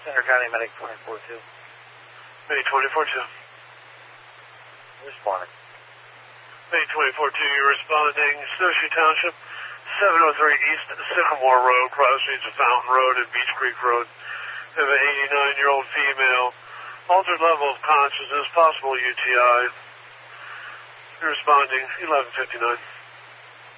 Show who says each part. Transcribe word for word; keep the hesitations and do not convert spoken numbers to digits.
Speaker 1: Center County Medic twenty-four two.
Speaker 2: May twenty-four two.
Speaker 1: Responding.
Speaker 2: May twenty-four two, you're responding. Snowshoe Township, seven oh three East Sycamore Road, cross streets of Fountain Road and Beach Creek Road. We have an eighty-nine-year-old female, altered level of consciousness, possible U T I. You're responding, eleven fifty-nine.